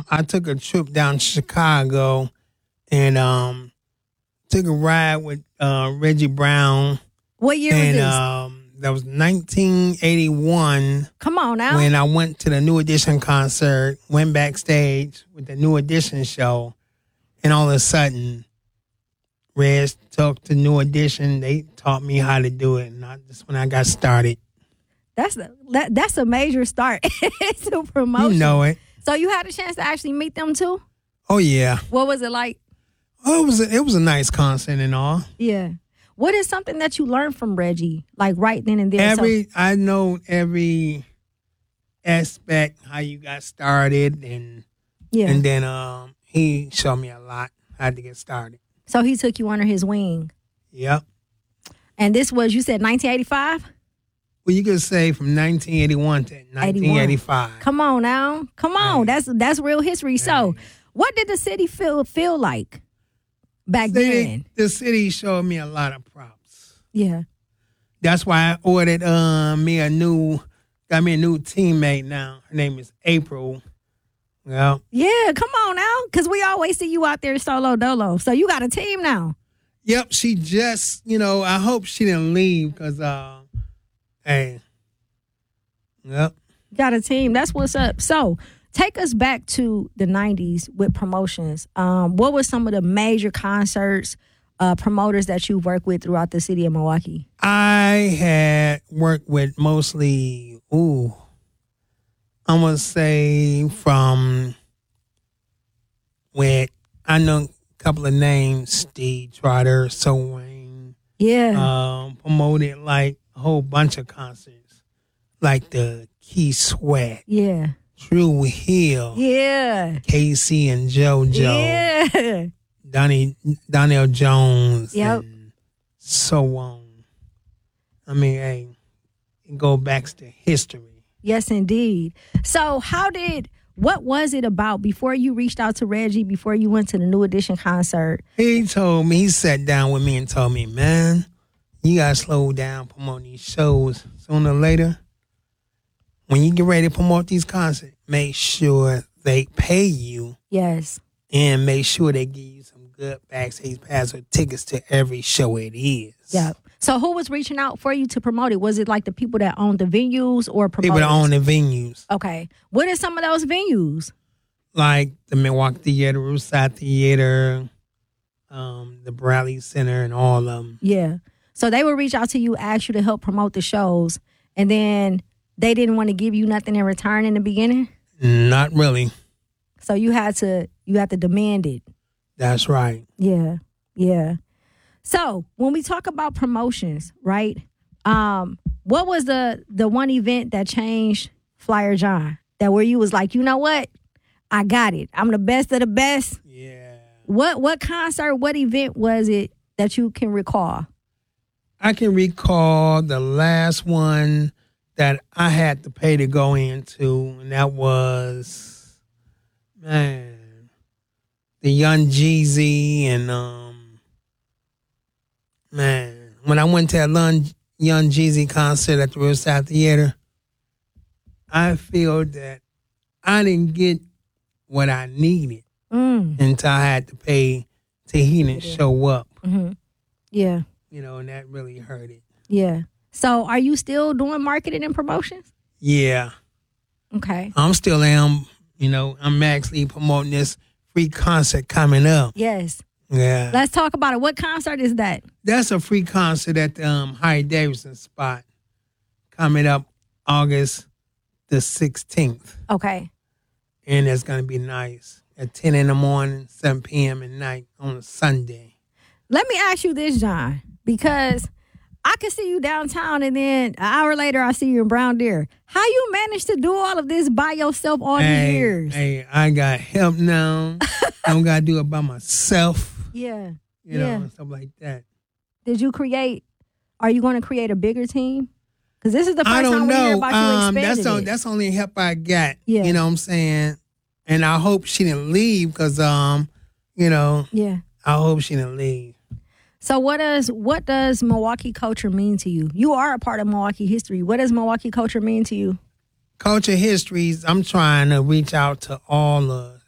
I took a trip down to Chicago and took a ride with Reggie Brown. What year was And this? that was 1981 Come on now. when I went to the New Edition concert, went backstage with the New Edition show, and all of a sudden, Reg talked to New Edition. They taught me how to do it, and that's when I got started. That's a major start to promotion. You know it. So you had a chance to actually meet them too? Oh yeah. What was it like? Oh, it was a nice concert and all. Yeah. What is something that you learned from Reggie, like right then and there? I know every aspect how you got started, and then he showed me a lot how to get started. So he took you under his wing. Yep. And this was, you said 1985? Well, you could say from 1981 to 1985. Come on now. Come on. Hey. That's real history. Hey. So what did the city feel like back then? The city showed me a lot of props. Yeah. That's why I ordered got me a new teammate now. Her name is April. Well. Yeah, come on now. Because we always see you out there solo dolo. So you got a team now. Yep. She just, I hope she didn't leave because, hey. Yep. Got a team. That's what's up. So take us back to the 90s with promotions. What were some of the major concerts, promoters that you worked with throughout the city of Milwaukee? I had worked with mostly, I'm going to say I know a couple of names, Steve Trotter, So Wayne. Yeah. Promoted like a whole bunch of concerts, like the Key Sweat. Yeah. True Hill. Yeah. Casey and JoJo. Yeah. Donnell Jones. Yep. And so on. I mean, hey, it go back to history. Yes, indeed. So what was it about before you reached out to Reggie, before you went to the New Edition concert? He sat down with me and told me, man, you got to slow down promoting these shows. Sooner or later, when you get ready to promote these concerts, make sure they pay you. Yes. And make sure they give you some good backstage pass or tickets to every show it is. Yeah. So who was reaching out for you to promote it? Was it like the people that own the venues or promoters? People that own the venues. Okay. What are some of those venues? Like the Milwaukee Theater, Riverside Theater, the Bradley Center, and all of them. Yeah. So they would reach out to you, ask you to help promote the shows, and then they didn't want to give you nothing in return in the beginning? Not really. So you had to demand it. That's right. Yeah. Yeah. So when we talk about promotions, right? What was the one event that changed Flyer John? That where you was like, you know what? I got it. I'm the best of the best. Yeah. What concert, what event was it that you can recall? I can recall the last one that I had to pay to go into, and that was, man, the Young Jeezy and, man, when I went to that Young Jeezy concert at the Riverside Theater, I feel that I didn't get what I needed until I had to pay to he didn't show up. Mm-hmm. Yeah. And that really hurt it. Yeah. So are you still doing marketing and promotions? Yeah. Okay. I'm still I'm actually promoting this free concert coming up. Yes. Yeah. Let's talk about it. What concert is that? That's a free concert at the Harry Davidson spot coming up August the 16th. Okay. And it's going to be nice at 10 in the morning, 7 p.m. at night on a Sunday. Let me ask you this, John, because I can see you downtown and then an hour later I see you in Brown Deer. How you managed to do all of this by yourself all these years? Hey, I got help now. I don't got to do it by myself. Yeah. You know, stuff like that. Are you going to create a bigger team? Because this is the first time we hear about you expanding it. That's only help I got. Yeah. You know what I'm saying? And I hope she didn't leave because, Yeah. I hope she didn't leave. So what does Milwaukee culture mean to you? You are a part of Milwaukee history. What does Milwaukee culture mean to you? Culture histories, I'm trying to reach out to all the